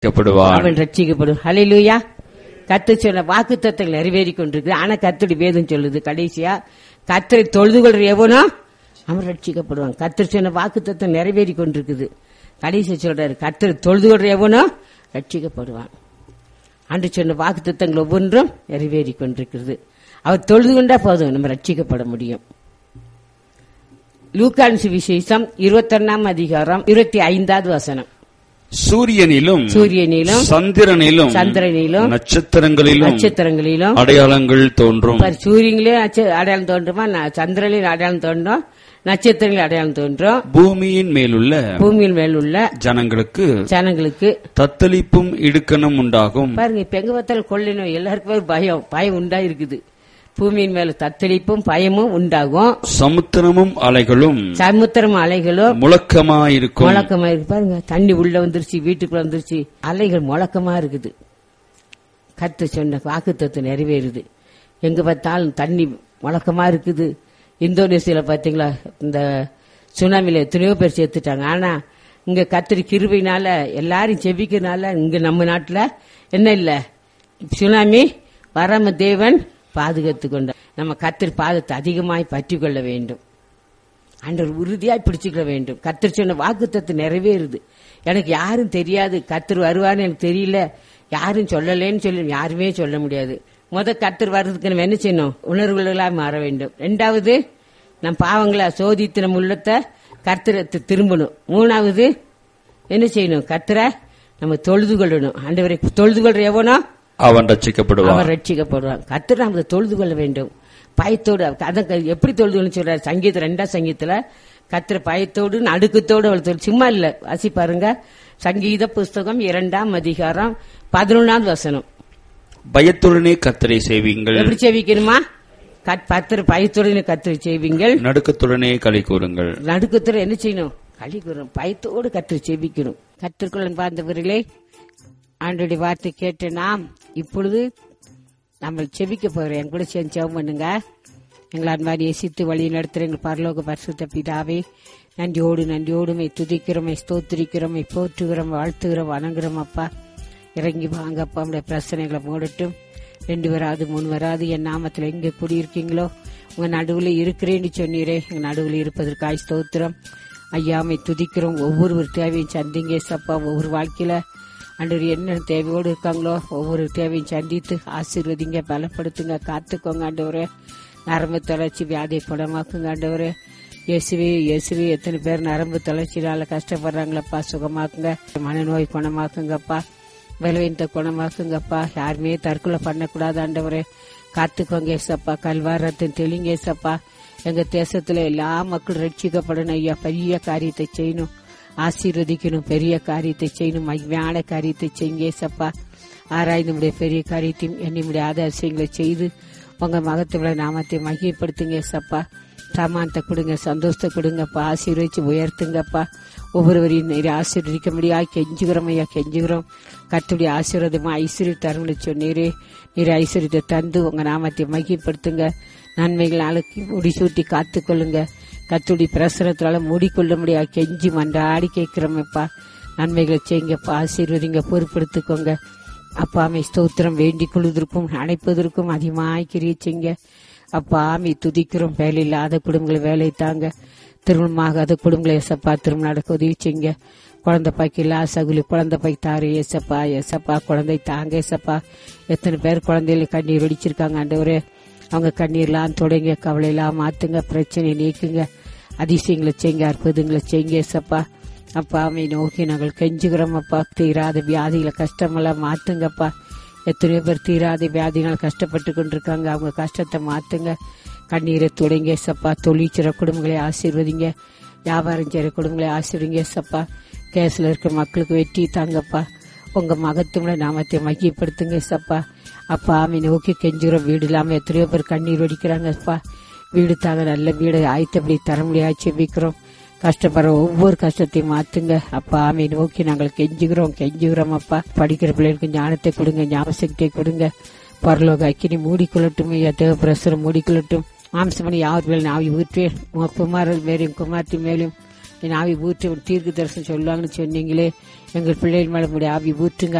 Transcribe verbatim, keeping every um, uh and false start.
அவன் ரட்சிக்கப்படும். ஹல்லேலூயா. கர்த்தர் சொன்ன வாக்கு தத்தங்கள் நிறைவேறி கொண்டிருக்கு. ஆனா கர்த்தருடைய வேதம் சொல்லுது கடைசியா கர்த்தரை தொழுது கொள்ற எவனோ அவன் ரட்சிக்கப்படுவான். கர்த்தர் சொன்ன வாக்கு தத்தம் நிறைவேறி கொண்டிருக்குது. கடைசியா சொல்றாரு கர்த்தரை தொழுது கொள்ற எவனோ ரட்சிக்கப்படுவான். அன்று சொன்ன வாக்கு தத்தங்கள் ஒவ்வொன்றும் நிறைவேறி கொண்டிருக்கிறது. அவர் தொழுது கொண்டா போதும் நம்ம ரட்சிக்கப்பட முடியும். லூக்கான் சுவிசேஷம் இருபத்தி ஒன்னாம் அதிகாரம் இருபத்தி ஐந்தாவது வசனம். சூரியனிலும் சூரியனிலும் சந்திரனிலும் சந்திரனிலும் நட்சத்திரங்களிலும் நட்சத்திரங்களிலும் அடையாளங்கள் தோன்றும். சூரியனிலும் அடையாளம் தோன்றுமா, சந்திரனிலும் அடையாளம் தோன்றும், நட்சத்திரங்களில் அடையாளம் தோன்றும். பூமியின் மேலுள்ள பூமியின் மேலுள்ள ஜனங்களுக்கு ஜனங்களுக்கு தத்தளிப்பும் இடுக்கணும் உண்டாகும். பாருங்க, இப்ப எங்க பார்த்தாலும் கொள்ளணும், எல்லாருக்குமே ஒரு பயம் பயம் உண்டா இருக்குது. பூமியின் மேல தத்தளிப்பும் பயமும் உண்டாகும். சமுத்திரமும் அலைகளும் சமுத்திரம் அலைகளும் முழக்கமாயிருக்கும். முழக்கமா இருக்கு. பாருங்க, தண்ணி உள்ள வந்துருச்சு, வீட்டுக்குள்ள வந்துருச்சு, அலைகள் முழக்கமா இருக்குது. கர்த்தர் சொன்ன வாக்குத்தத்தம் நிறைவேறுது. எங்க பார்த்தாலும் தண்ணி முழக்கமா இருக்குது. இந்தோனேசியால பாத்தீங்களா, இந்த சுனாமில எத்தனையோ பேர் சேர்த்துட்டாங்க. ஆனா இங்க கர்த்தர் கிருபையினால எல்லாரும் செபிக்கிறதுனால இங்க நம்ம நாட்டுல என்ன இல்ல, சுனாமி வராம தேவன் பாதுகாத்து கொண்ட. நம்ம கர்த்தர் பாதத்தை அதிகமாய் பற்றி கொள்ள வேண்டும். ஆண்டவர் உறுதியாய் பிடிச்சுக்க வேண்டும். கர்த்தர் சொன்ன வாக்குத்தத்தம் நிறைவேறுது. எனக்கு யாரும் தெரியாது, கர்த்தர் வருவான்னு எனக்கு தெரியல, யாரும் சொல்லலேன்னு சொல்லி யாருமே சொல்ல முடியாது. முத கர்த்தர் வர்றதுக்கு நம்ம என்ன செய்யணும்? உணர்வுகளா மாற வேண்டும். ரெண்டாவது, நம் பாவங்களா சோதித்து நம்ம உள்ளத்தை கர்த்தரை திரும்பணும். மூணாவது என்ன செய்யணும்? கர்த்தரை நம்ம தொழுது கொள்ளணும். ஆண்டவரை தொழுது கொள்ற எவனோ அவன் ரட்சிக்கப்படுவான். அவன் ரட்சிக்கப்படுவான். கர்த்தர் நாம தொழுது கொள்ள வேண்டும் பயத்தோடு. அதான் எப்படி தொழுது சொல்றாரு சங்கீத ரெண்டாம் சங்கீதத்துல, கர்த்தர் பயத்தோடு நடுக்கத்தோடு அவள் தொழில். சும்மா இல்ல, வாசி பாருங்க, சங்கீத புஸ்தகம் இரண்டாம் அதிகாரம் பதினொன்னாவது வசனம். பயத்துடனே கர்த்தரை சேவியுங்கள். எப்படி சேவிக்கணுமா? கர்த்தர் பயத்துடனே கர்த்தரை சேவியுங்கள், நடுக்கத்துடனே களி கூறுங்கள். நடுக்கத்துடன் என்ன செய்யணும்? களி கூறணும். பயத்தோடு கர்த்தரை சேவிக்கணும். கர்த்தருக்குள் பார்த்தவர்களே, ஆண்டோடைய வார்த்தை கேட்டு நாம் இப்பொழுது நம்ம செபிக்க போகிறோம். என் கூட சேர்ந்து ஜெபம் பண்ணுங்க. எங்களை அன்பாரி நேசித்து வழி நடத்துகிற எங்கள் பரலோக பரிசுத்த பிதாவே, நன்றியோடு நன்றியோடுமை துதிக்கிறோமை ஸ்தோத்திரிக்கிறோமை போற்றுகிறோம் வாழ்த்துகிறோம் வணங்குறோம். அப்பா, இறங்கி வாங்கப்பா, நம்முடைய பிரச்சனைகளை மூடட்டும். ரெண்டு வராது மூணு வராது என் நாமத்தில் எங்கே குடியிருக்கீங்களோ உங்க நடுவில் இருக்கிறேன்னு சொன்னீரே, எங்க நடுவில் இருப்பதற்காய் ஸ்தோத்திரம். ஐயாமை துதிக்கிறோம். ஒவ்வொரு தேவையும் சந்திங்க சப்பா. ஒவ்வொரு வாழ்க்கையில ஆண்டவர் என்ன தேவையோடு இருக்காங்களோ ஒவ்வொரு தேவையும் சந்தித்து ஆசீர்வதிங்க, பலப்படுத்துங்க, காத்துக்கோங்க. ஆண்டவரே, நரம்பு தளர்ச்சி வியாதியை குணமாக்குங்க. ஆண்டவரே, இயேசுவே இயேசுவே எத்தனை பேர் நரம்பு தளர்ச்சியால கஷ்டப்படுறாங்களப்பா, சுகமாக்குங்க. மனநோய் குணமாக்குங்கப்பா, விளைவினத்தை குணமாக்குங்கப்பா. யாருமே தற்கொலை பண்ணக்கூடாது. ஆண்டவரே, காத்துக்கோங்க ஏசப்பா. கல்வாரத்தின் தெளிங்க ஏசப்பா. எங்க தேசத்துல எல்லா மக்களும் ரட்சிக்கப்படணும் ஐயா. பெரிய காரியத்தை செய்யணும், ஆசீர்வதிக்கணும், பெரிய காரியத்தை செய்யணும், மகிமையான காரியத்தை செய்யுங்க ஏசப்பா. ஆராய்ந்து நம்முடைய பெரிய காரியத்தையும் என்னுடைய ஆதாரங்களை செய்து உங்க மகத்துவ நாமத்தை மகிமைப்படுத்துங்க ஏசப்பா. சமானத்தை கொடுங்க, சந்தோஷத்தை கொடுங்கப்பா, ஆசீர்வதிச்சு உயர்த்துங்கப்பா. ஒவ்வொருவரையும் நீர் ஆசீர்வதிக்க முடியாது கெஞ்சுகிறோம் ஐயா, கெஞ்சுகிறோம். கர்த்தருடைய ஆசீர்வாதமா ஐஸ்வர்ய தருங்களை சொன்னீரே, நீர் ஐஸ்வர்யத்தை தந்து உங்க நாமத்தை மகிமைப்படுத்துங்க. நன்மைகள் நாளைக்கு முடிசூட்டி காத்துக்கொள்ளுங்க. கர்த்தருடைய பிரசனத்தினால மூடிக்கொள்ள முடியாது கெஞ்சி மன்றாடி கேட்கிறோமப்பா. நன்மைகளை செய்யுங்கப்பா, ஆசீர்வதிங்க, பொறுப்படுத்திக்கோங்க அப்பா. ஆமை ஸ்தோத்திரம். வேண்டிக் கொள்வதற்கும் அணைப்பதற்கும் அதிகமாய் கிரியை செய்யுங்க அப்பா. ஆமை துதிக்கிறோம். வேலை இல்லாத குடும்பங்களை வேலை தாங்க, திருமணமாகாத குடும்பங்களை எசப்பா திருமணம் நடக்க உதவி செய்யுங்க. குழந்தை பாய்க்கு இல்லா சகுலி குழந்தை பாய்க்கு தாரு ஏசப்பா. எசப்பா குழந்தை தாங்க ஏசப்பா. எத்தனை பேர் குழந்தைகளை கண்ணீர் வெடிச்சிருக்காங்க ஆண்டவரே, அவங்க கண்ணீர்லாம் தொடங்க, கவலையெல்லாம் மாத்துங்க, பிரச்சனை நீக்குங்க, அதிசயங்களை செய்யுங்க, அற்புதங்களை செய்யுங்க ஏசப்பா. அப்பா அவை நோக்கி நாங்கள் கெஞ்சுகிறோம் அப்பா. தீராத வியாதிகளை கஷ்டமெல்லாம் மாத்துங்கப்பா. எத்தனையோ பேர் தீராத வியாதிகள் கஷ்டப்பட்டு கொண்டிருக்காங்க, அவங்க கஷ்டத்தை மாத்துங்க, கண்ணீரை தொடங்க ஏசப்பா. தொழிற்சிற குடும்பங்களை ஆசீர்வதிங்க, வியாபாரம் செய்கிற குடும்பங்களை ஆசீர்வதிங்க ஏசப்பா. கேஸ்ல இருக்கிற மக்களுக்கு வெற்றி தாங்கப்பா. உங்க மகத்துவ நாமத்தை மகிமைப்படுத்துங்க ஏசப்பா. அப்பா ஆமை நோக்கி கெஞ்சுகிறோம். வீடு இல்லாம எத்தனையோ பேர் கண்ணீர் வடிக்கிறாங்கப்பா. வீடு தாங்க, நல்ல வீடு ஆயத்தப்படி தர முடியாது செபிக்கிறோம். கஷ்டப்படுற ஒவ்வொரு கஷ்டத்தையும் மாத்துங்க அப்பா. ஆமை நோக்கி நாங்கள் கெஞ்சுகிறோம் கெஞ்சுகிறோம் அப்பா. படிக்கிற பிள்ளைகளுக்கு ஞானத்தை கொடுங்க, ஞாபகத்தை கொடுங்க. பரலோக அக்கினி மூடிக்கொள்ளட்டும், தேவ பிரசுரம் மூடிக்கொள்ளட்டும். மாம்சமணி யார் மேலும் நாவி ஊற்றுவேன், உங்க குமாரன் மேலும் குமார்த்தி மேலும் என் ஆவி ஊற்றி தீர்க்க தரிசனம் சொல்லுவாங்கன்னு சொன்னீங்களே. எங்கள் பிள்ளைகள் மேல உடைய ஆவி ஊற்றுங்க